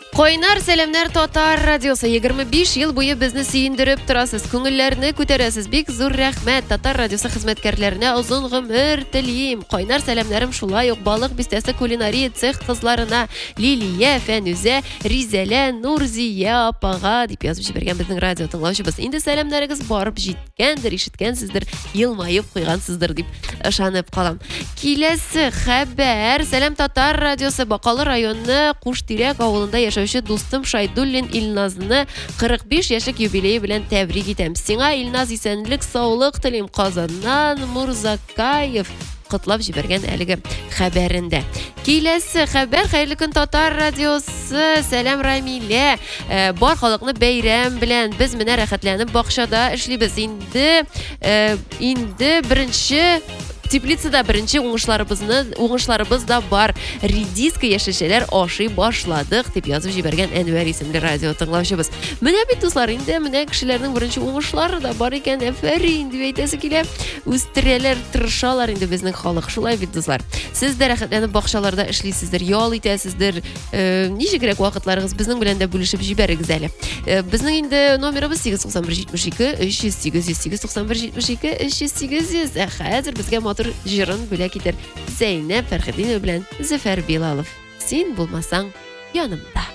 Койнар сәлемнәр Татар радиосы 25 ел буе безне сөендереп торасыз, күңелләрне күтәрәсез. Бик зур рәхмәт Татар радиосы хезмәткәрләренә, озын гомер телим. Койнар сәлемнәрем шулай ук балык бистәсе кулинария цех кызларына, Лилия, Фәнүзә, Ризалә, Нурзия апага дип язып җибәргән безнең радио тыңлаучыбыз. Инде сәлемнәрегез барып җиткәндер, ишеткәнсездер, елмаеп куйгансыздыр дип ышанып калам. Киләсе хәбәр. Сәлам Татар радиосы Бакалы районы Куштирәк авылында яшәүче дустым Шайдуллин Илназны 45 яшьлек юбилее белән тәбрик итәм. Сиңа Илназ исәнлек, саулык телим. Казаннан Мурзакаев котлап җибәргән әлеге хәбәрендә. Киләсе хәбәр. Хәерле көн Татар радиосы. Сәлам Рамилә. Бар халыкны бәйрәм белән без менә рәхәтләнеп бакчада эшлибез. Инде беренче Теплицада беренче уңышларыбыз да бар. Редиска яшелчәләр ашый башладык дип язып җибәргән Әнвәр исемле радио тыңлаучыбыз. Менә бит дуслар, инде менә кешеләрнең беренче уңышлары да бар икән. Афәрин дип әйтәсе килә. Үстерәләр, тырышалар инде безнең халык. Шулай бит дуслар. Сез дә рәхәтләнеп бакчаларда эшлисездер, ял итәсездер. Ничегрәк вакытларыгыз безнең белән дә бүлешеп җибәрегез әле. Безнең инде номерыбыз 89172 308 9172 308. Хәзер безгә җырын бүләк итер Зәйнәп Фәрхетдинова белән Зөфәр Билалов. Син булмасаң янымда.